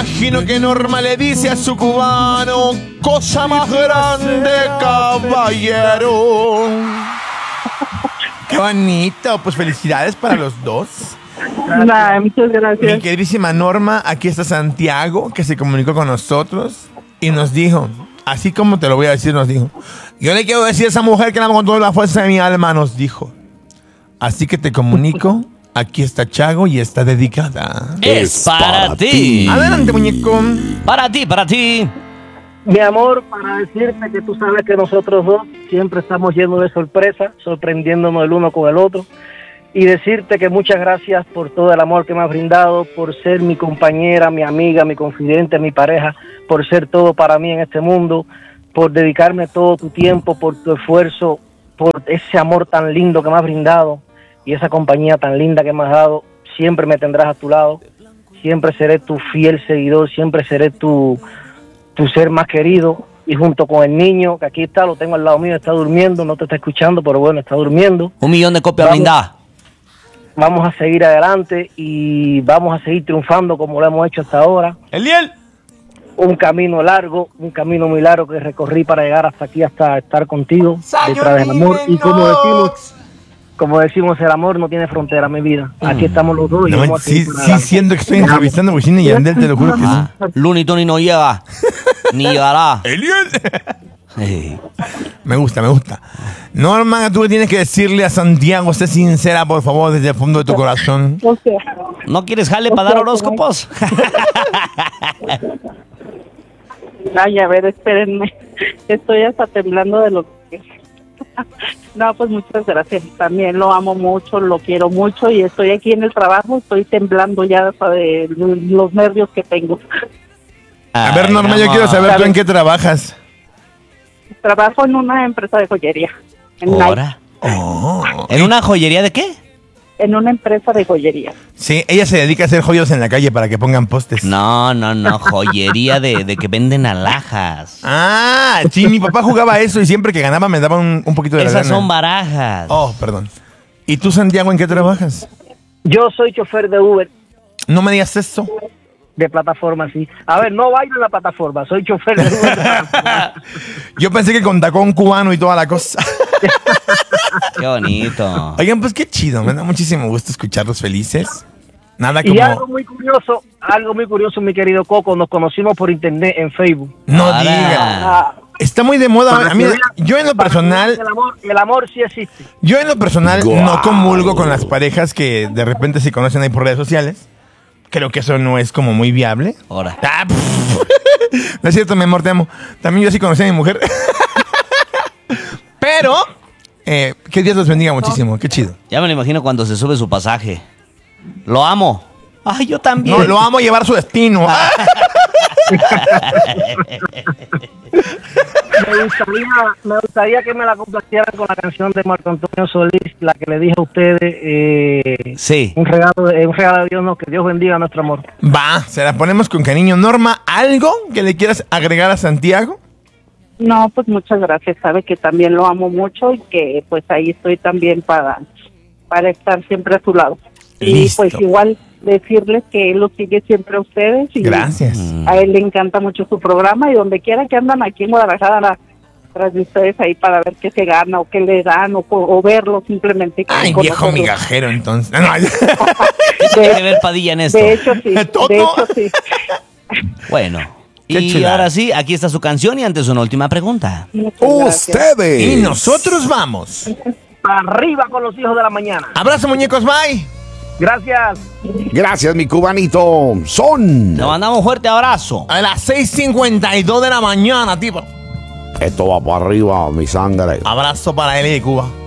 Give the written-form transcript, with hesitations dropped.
imagino que Norma le dice a su cubano, cosa más grande, caballero. Qué bonito, pues felicidades para los dos. Nah, muchas gracias. Mi queridísima Norma, aquí está Santiago, que se comunicó con nosotros y nos dijo, así como te lo voy a decir, nos dijo, yo le quiero decir a esa mujer que la amo con toda la fuerza de mi alma, nos dijo. Así que te comunico, aquí está Chago y está dedicada. Es para ti. Adelante, muñeco. Para ti. Mi amor, para decirte que tú sabes que nosotros dos siempre estamos llenos de sorpresas, sorprendiéndonos el uno con el otro. Y decirte que muchas gracias por todo el amor que me has brindado, por ser mi compañera, mi amiga, mi confidente, mi pareja, por ser todo para mí en este mundo, por dedicarme todo tu tiempo, por tu esfuerzo, por ese amor tan lindo que me has brindado y esa compañía tan linda que me has dado. Siempre me tendrás a tu lado, siempre seré tu fiel seguidor, siempre seré tu ser más querido. Y junto con el niño, que aquí está, lo tengo al lado mío, está durmiendo, no te está escuchando, pero bueno, está durmiendo. 1 millón de copias brindadas. Vamos a seguir adelante y vamos a seguir triunfando como lo hemos hecho hasta ahora. Eliel. Un camino largo, un camino muy largo que recorrí para llegar hasta aquí, hasta estar contigo, detrás del amor. Y como decimos, el amor no tiene frontera, mi vida. Aquí estamos los dos. Y No, sí, siento que estoy entrevistando a Wisin y Yandel, te lo juro que sí. Looney Tunes no llega, ni llegará. Eliel. Hey. Me gusta. Norma, tú le tienes que decirle a Santiago, sé sincera, por favor, desde el fondo de tu corazón. O sea, ¿No quieres jale para dar horóscopos? ay, a ver, espérenme. Estoy hasta temblando de lo que... No, pues muchas gracias. También lo amo mucho, lo quiero mucho y estoy aquí en el trabajo, estoy temblando ya hasta de los nervios que tengo. A ver, Norma, yo quiero saber tú en qué trabajas. Trabajo en una empresa de joyería. ¿Ahora? ¿En una joyería de qué? En una empresa de joyería. Sí, ella se dedica a hacer joyos en la calle para que pongan postes. No, joyería de que venden alhajas. Ah, sí, mi papá jugaba eso y siempre que ganaba me daba un poquito de Esas lana. son barajas. Oh, perdón. ¿Y tú, Santiago, en qué trabajas? Yo soy chofer de Uber, No me digas eso. de plataforma, sí. A ver, no bailo en la plataforma, soy chofer de Uber. Yo pensé que con tacón cubano y toda la cosa. Qué bonito. Oigan, pues qué chido, me da muchísimo gusto escucharlos felices. Nada Y como... algo muy curioso, mi querido Coco, nos conocimos por internet en Facebook. No Ahora. digas. Está muy de moda. A mí, yo en lo personal... El amor sí existe. Yo en lo personal no comulgo con las parejas que de repente se conocen ahí por redes sociales. Creo que eso no es como muy viable. Ahora. Ah, no es cierto, mi amor, te amo. También yo sí conocí a mi mujer. Pero, que Dios los bendiga muchísimo. Qué chido. Ya me lo imagino cuando se sube su pasaje. Lo amo. Ay, yo también. No, lo amo llevar su destino. Me gustaría que me la complacieran con la canción de Marco Antonio Solís, la que le dije a ustedes. Sí. Un regalo de Dios, no, que Dios bendiga nuestro amor. Va, se la ponemos con cariño. Norma, ¿algo que le quieras agregar a Santiago? No, pues muchas gracias. Sabe que también lo amo mucho y que pues ahí estoy también para estar siempre a su lado. Listo. Y pues igual decirles que él lo sigue siempre a ustedes. Y Gracias. a él le encanta mucho su programa y donde quiera que andan aquí en Guadalajara tras de ustedes ahí para ver qué se gana o qué le dan o verlo simplemente. Ay, con viejo nosotros. migajero, entonces. No, ¿Qué tiene que ver Padilla en esto? De hecho, sí. ¿Todo? De hecho, sí. Bueno. Qué Y chulada. ahora sí, aquí está su canción y antes una última pregunta. Muchas gracias. Ustedes. y nosotros vamos. Para arriba con los hijos de la mañana. Abrazo, muñecos, bye. Gracias. Gracias, mi cubanito. Son. Le mandamos un fuerte abrazo. A las 6:52 de la mañana, tipo. Esto va para arriba, mi sangre. Abrazo para él y de Cuba.